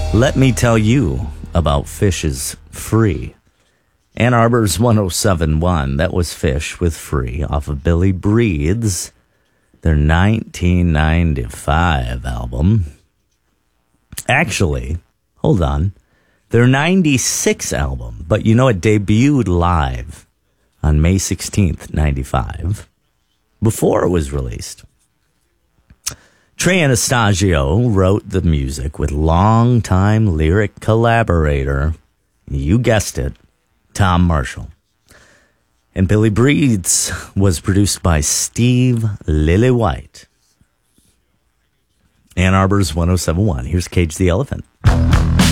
Let me tell you about Fish is Free. Ann Arbor's 107.1. That was Fish with Free off of Billy Breathes, their 1995 album. Actually, hold on, their 96 album, but you know it debuted live on May 16th, 95, before it was released. Trey Anastasio wrote the music with longtime lyric collaborator, you guessed it, Tom Marshall. And Billy Breathes was produced by Steve Lillywhite. Ann Arbor's 107.1. Here's Cage the Elephant.